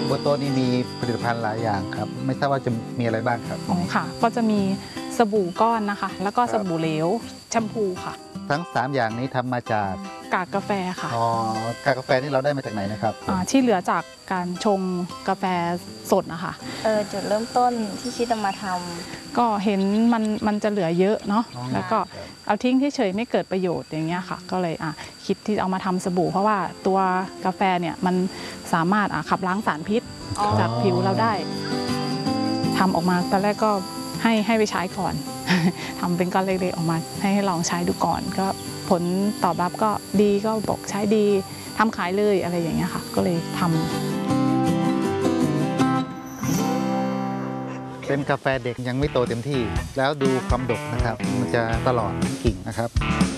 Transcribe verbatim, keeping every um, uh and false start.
บนโต๊ะนี้มีผลิตภัณฑ์หลายอย่างครับไม่ทราบว่าจะมีอะไรบ้างครับอ๋อค่ะก็จะมีสบู่ก้อนนะคะ แล้วก็สบู่เหลวแชมพูค่ะทั้งสามอย่างนี้ทำมาจากกากกาแฟค่ะอ๋อกากกาแฟนี่เราได้มาจากไหนนะครับอ่าที่เหลือจากการชงกาแฟสดนะคะเออจุดเริ่มต้นที่คิดจะมาทำก็เห็นมันมันจะเหลือเยอะเนาะอ๋อแล้วก็เอาทิ้งเฉยๆไม่เกิดประโยชน์อย่างเงี้ยค่ะ ก็เลยอ่ะคิดที่เอามาทำสบู่เพราะว่าตัวกาแฟเนี่ยมันสามารถอ่ะขับล้างสารพิษจากผิวเราได้ทำออกมาตอนแรกก็ให้ให้ไปใช้ก่อน ทำเป็นก้อนเล็กๆออกมาให้ให้ลองใช้ดูก่อนก็ผลตอบรับก็ดีก็บอกใช้ดีทำขายเลยอะไรอย่างเงี้ยค่ะก็เลยทำเป็นกาแฟเด็กยังไม่โตเต็มที่ แล้วดูความดกนะครับมันจะตลอดกิ่งนะครับ